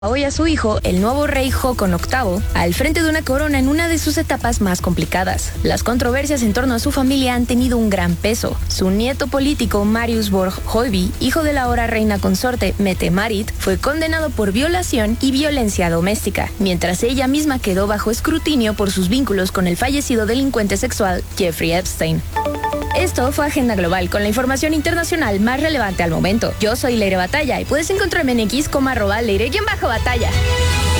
Hoy a su hijo, el nuevo rey Håkon VIII, al frente de una corona en una de sus etapas más complicadas. Las controversias en torno a su familia han tenido un gran peso. Su nieto político, Marius Borg Høiby, hijo de la ahora reina consorte Mette-Marit, fue condenado por violación y violencia doméstica, mientras ella misma quedó bajo escrutinio por sus vínculos con el fallecido delincuente sexual Jeffrey Epstein. Esto fue Agenda Global, con la información internacional más relevante al momento. Yo soy Leire Batalla y puedes encontrarme en X como @Leire_Batalla.